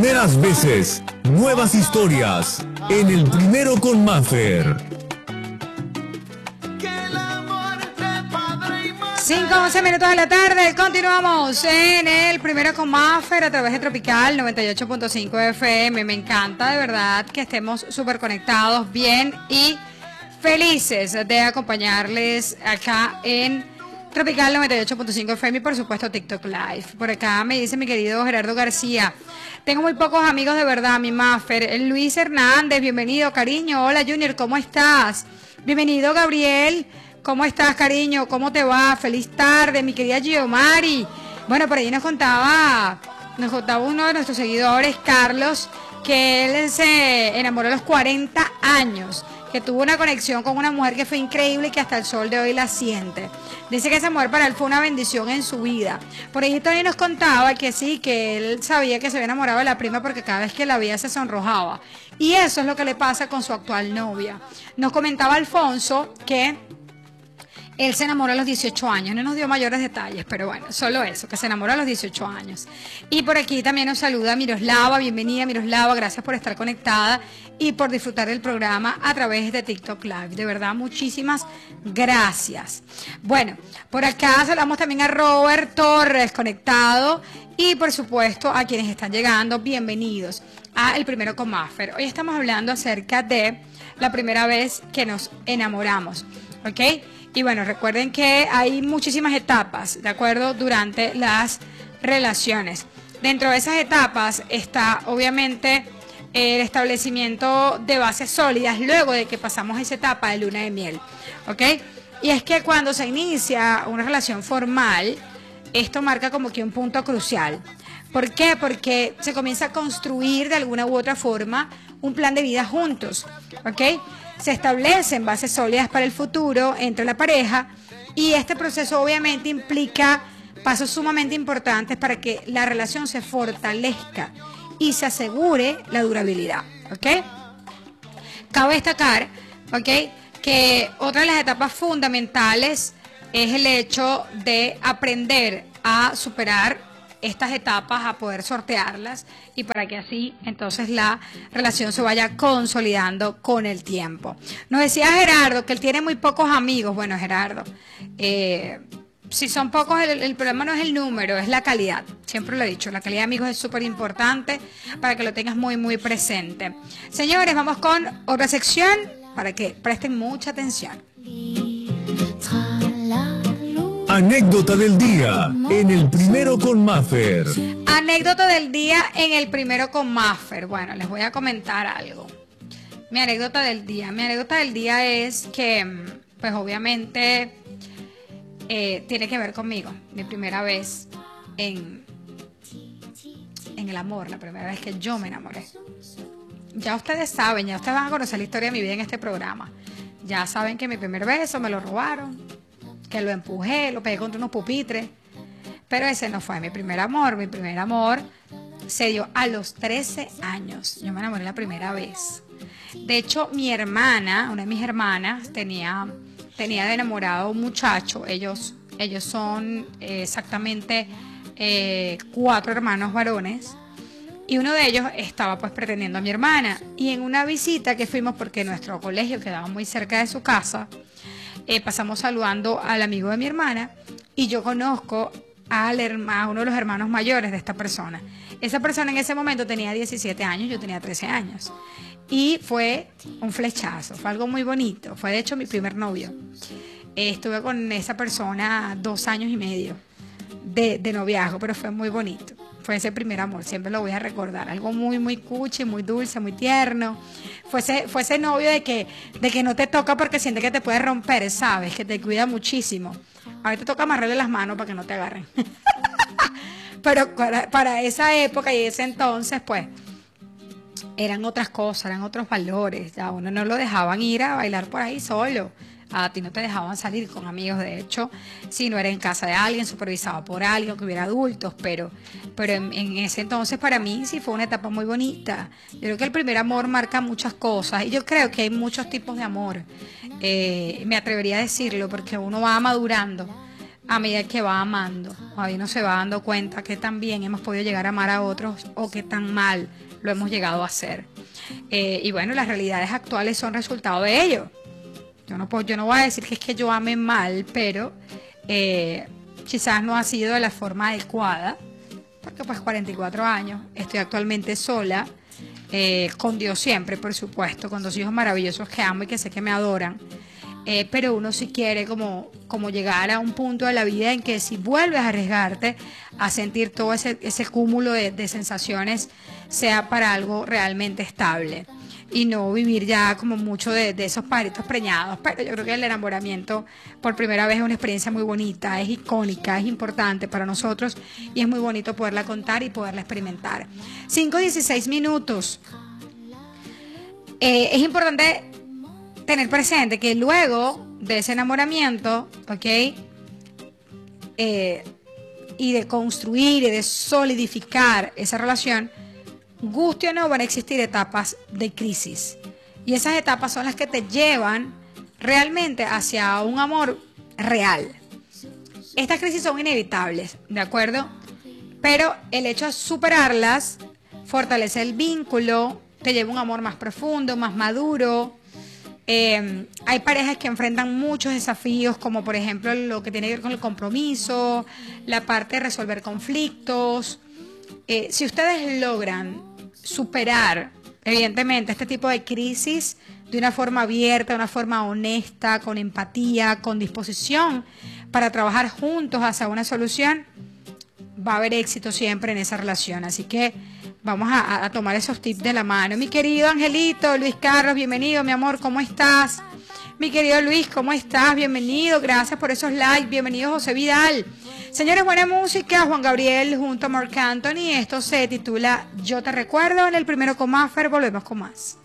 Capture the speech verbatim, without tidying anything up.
Primeras veces, nuevas historias, en El Primero con Maffer. cinco, once minutos de la tarde, continuamos en El Primero con Maffer a través de Tropical noventa y ocho punto cinco F M. Me encanta de verdad que estemos súper conectados, bien y felices de acompañarles acá en Tropical noventa y ocho punto cinco F M y por supuesto TikTok Live. Por acá me dice mi querido Gerardo García: tengo muy pocos amigos de verdad, mi Maffer. El Luis Hernández, bienvenido, cariño. Hola Junior, ¿cómo estás? Bienvenido Gabriel, ¿cómo estás, cariño? ¿Cómo te va? Feliz tarde, mi querida Giomari. Bueno, por ahí nos contaba, nos contaba uno de nuestros seguidores, Carlos, que él se enamoró a los cuarenta años, que tuvo una conexión con una mujer que fue increíble y que hasta el sol de hoy la siente. Dice que esa mujer para él fue una bendición en su vida. Por ahí también nos contaba que sí, que él sabía que se había enamorado de la prima porque cada vez que la veía se sonrojaba. Y eso es lo que le pasa con su actual novia. Nos comentaba Alfonso que él se enamoró a los dieciocho años, no nos dio mayores detalles, pero bueno, solo eso, que se enamoró a los dieciocho años. Y por aquí también nos saluda Miroslava, bienvenida Miroslava, gracias por estar conectada y por disfrutar del programa a través de TikTok Live. De verdad, muchísimas gracias. Bueno, por acá saludamos también a Robert Torres, conectado, y por supuesto a quienes están llegando, bienvenidos a El Primero con Maffer. Hoy estamos hablando acerca de la primera vez que nos enamoramos, ¿ok? Y bueno, recuerden que hay muchísimas etapas, ¿de acuerdo? Durante las relaciones. Dentro de esas etapas está, obviamente, el establecimiento de bases sólidas luego de que pasamos esa etapa de luna de miel, ¿ok? Y es que cuando se inicia una relación formal, esto marca como que un punto crucial. ¿Por qué? Porque se comienza a construir de alguna u otra forma un plan de vida juntos, ¿ok? Se establecen bases sólidas para el futuro entre la pareja y este proceso obviamente implica pasos sumamente importantes para que la relación se fortalezca y se asegure la durabilidad, ¿ok? Cabe destacar, ¿ok?, que otra de las etapas fundamentales es el hecho de aprender a superar estas etapas, a poder sortearlas y para que así entonces la relación se vaya consolidando con el tiempo. Nos decía Gerardo que él tiene muy pocos amigos. Bueno, Gerardo, eh, si son pocos, el, el problema no es el número, es la calidad. Siempre lo he dicho, la calidad de amigos es súper importante para que lo tengas muy, muy presente. Señores, vamos con otra sección para que presten mucha atención. Anécdota del día en El Primero con Maffer. Anécdota del día en El Primero con Maffer. Bueno, les voy a comentar algo. Mi anécdota del día. Mi anécdota del día es que, pues obviamente, eh, tiene que ver conmigo. Mi primera vez en, en el amor, la primera vez que yo me enamoré. Ya ustedes saben, ya ustedes van a conocer la historia de mi vida en este programa. Ya saben que mi primer beso me lo robaron, que lo empujé, lo pegué contra unos pupitres, pero ese no fue mi primer amor. Mi primer amor se dio a los trece años. Yo me enamoré la primera vez. De hecho, mi hermana, una de mis hermanas, tenía, tenía de enamorado a un muchacho. Ellos, ellos son eh, exactamente eh, cuatro hermanos varones. Y uno de ellos estaba pues pretendiendo a mi hermana. Y en una visita que fuimos, porque nuestro colegio quedaba muy cerca de su casa, Eh, pasamos saludando al amigo de mi hermana y yo conozco al a uno de los hermanos mayores de esta persona. Esa persona en ese momento tenía diecisiete años, yo tenía trece años. Y fue un flechazo, fue algo muy bonito. Fue de hecho mi primer novio. Eh, estuve con esa persona dos años y medio de, de noviazgo, pero fue muy bonito. Fue ese primer amor, siempre lo voy a recordar. Algo muy, muy cuchi, muy dulce, muy tierno. Fue ese, fue ese novio de que, de que no te toca porque siente que te puede romper, ¿sabes? Que te cuida muchísimo. A veces te toca amarrarle las manos para que no te agarren. Pero para, para esa época y ese entonces, pues, eran otras cosas, eran otros valores. Ya uno no lo dejaban ir a bailar por ahí solo. A ti no te dejaban salir con amigos, de hecho, si no era en casa de alguien, supervisado por alguien, que hubiera adultos, pero, pero en, en ese entonces para mí sí fue una etapa muy bonita. Yo creo que el primer amor marca muchas cosas y yo creo que hay muchos tipos de amor. Eh, me atrevería a decirlo porque uno va madurando a medida que va amando. Ahí uno se va dando cuenta que tan bien hemos podido llegar a amar a otros o que tan mal lo hemos llegado a hacer. Eh, y bueno, las realidades actuales son resultado de ello. Yo no, puedo, yo no voy a decir que es que yo ame mal, pero eh, quizás no ha sido de la forma adecuada, porque pues cuarenta y cuatro años, estoy actualmente sola, eh, con Dios siempre, por supuesto, con dos hijos maravillosos que amo y que sé que me adoran. Eh, pero uno sí quiere como, como llegar a un punto de la vida en que si vuelves a arriesgarte a sentir todo ese, ese cúmulo de, de sensaciones, sea para algo realmente estable y no vivir ya como mucho de, de esos pajaritos preñados. Pero yo creo que el enamoramiento por primera vez es una experiencia muy bonita, es icónica, es importante para nosotros y es muy bonito poderla contar y poderla experimentar. cinco dieciséis minutos. Eh, es importante tener presente que luego de ese enamoramiento, ¿ok? Eh, y de construir y de solidificar esa relación, guste o no, van a existir etapas de crisis. Y esas etapas son las que te llevan realmente hacia un amor real. Estas crisis son inevitables, ¿de acuerdo? Pero el hecho de superarlas fortalece el vínculo, te lleva a un amor más profundo, más maduro. Eh, hay parejas que enfrentan muchos desafíos, como por ejemplo lo que tiene que ver con el compromiso, la parte de resolver conflictos. Eh, si ustedes logran superar, evidentemente, este tipo de crisis de una forma abierta, de una forma honesta, con empatía, con disposición para trabajar juntos hacia una solución, va a haber éxito siempre en esa relación. Así que vamos a, a tomar esos tips de la mano. Mi querido Angelito, Luis Carlos, bienvenido, mi amor, ¿cómo estás? Mi querido Luis, ¿cómo estás? Bienvenido, gracias por esos likes. Bienvenido José Vidal. Señores, buena música, Juan Gabriel junto a Marc Anthony. Esto se titula Yo te recuerdo. En el primero con Maffer, volvemos con más.